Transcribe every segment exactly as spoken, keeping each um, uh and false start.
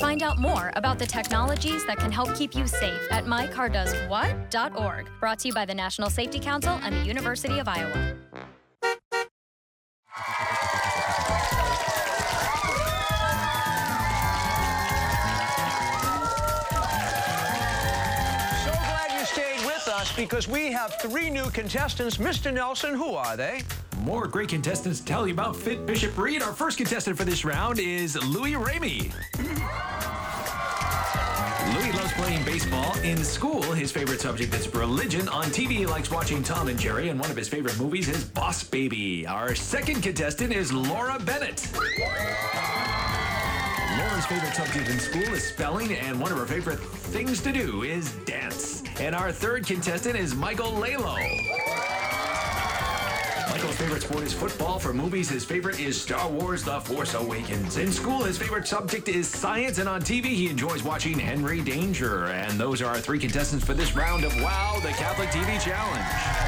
Find out more about the technologies that can help keep you safe at my car does what dot org. Brought to you by the National Safety Council and the University of Iowa. Because we have three new contestants. Mister Nelson, who are they? More great contestants to tell you about Fit Bishop Reed. Our first contestant for this round is Louis Ramey. Louis loves playing baseball. In school, his favorite subject is religion. On T V, he likes watching Tom and Jerry, and one of his favorite movies is Boss Baby. Our second contestant is Laura Bennett. Laura's favorite subject in school is spelling, and one of her favorite things to do is dance. And our third contestant is Michael Lalo. Michael's favorite sport is football. For movies, his favorite is Star Wars The Force Awakens. In school, his favorite subject is science, and on T V, he enjoys watching Henry Danger. And those are our three contestants for this round of WOW, the Catholic T V Challenge.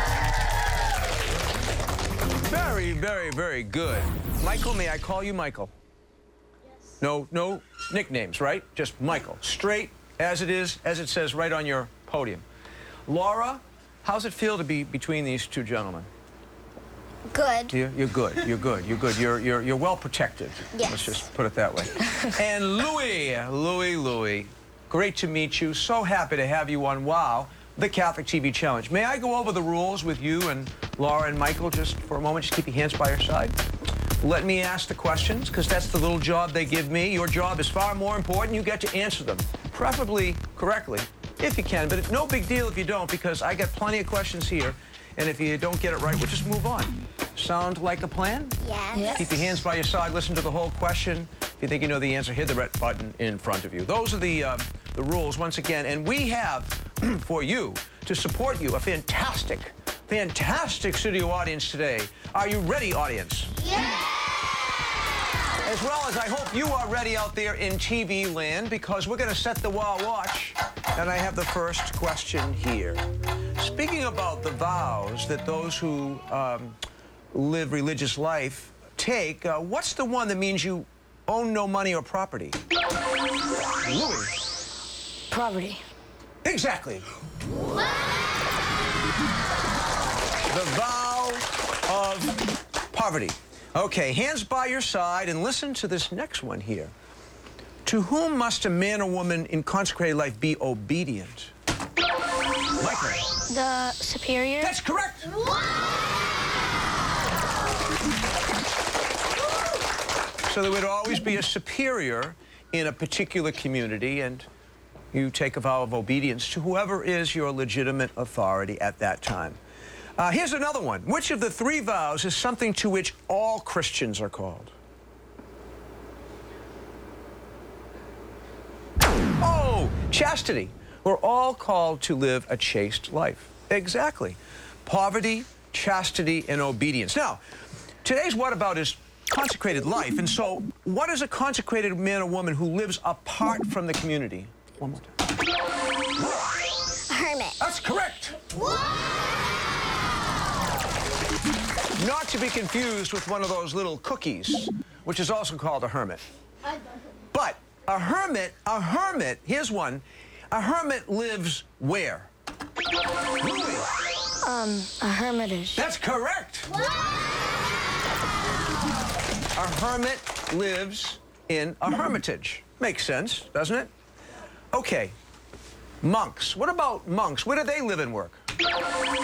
Very, very, very good. Michael, may I call you Michael? Yes. No, no nicknames, right? Just Michael. Straight as it is, as it says right on your podium. Laura, how's it feel to be between these two gentlemen? Good. You're, you're good. You're good. You're good. You're you're you're well protected. Yes. Let's just put it that way. And Louis, Louis, Louis, great to meet you. So happy to have you on WOW, the Catholic T V Challenge. May I go over the rules with you and Laura and Michael just for a moment? Just keep your hands by your side. Let me ask the questions, because that's the little job they give me. Your job is far more important. You get to answer them, preferably correctly, if you can. But no big deal if you don't, because I got plenty of questions here. And if you don't get it right, we'll just move on. Sound like a plan? Yes. Yes. Keep your hands by your side. Listen to the whole question. If you think you know the answer, hit the red button in front of you. Those are the, uh, the rules, once again. And we have, for you, to support you, a fantastic, fantastic studio audience today. Are you ready, audience? Yeah! As well as I hope you are ready out there in T V land, because we're going to set the WOW watch. And I have the first question here. Speaking about the vows that those who um, live religious life take, uh, what's the one that means you own no money or property? Louis. Poverty. Exactly. The vow of poverty. Okay, hands by your side, and listen to this next one here. To whom must a man or woman in consecrated life be obedient? Michael. The superior. That's correct. So there would always be a superior in a particular community, and you take a vow of obedience to whoever is your legitimate authority at that time. Uh, here's another one. Which of the three vows is something to which all Christians are called? Oh, chastity. We're all called to live a chaste life. Exactly. Poverty, chastity, and obedience. Now, today's What About is consecrated life. And so, what is a consecrated man or woman who lives apart from the community? One more time. A hermit. That's correct. Not to be confused with one of those little cookies, which is also called a hermit. But a hermit, a hermit, here's one. A hermit lives where? Louis. Um, a hermitage. That's correct. A hermit lives in a hermitage. Makes sense, doesn't it? Okay. Monks. What about monks? Where do they live and work?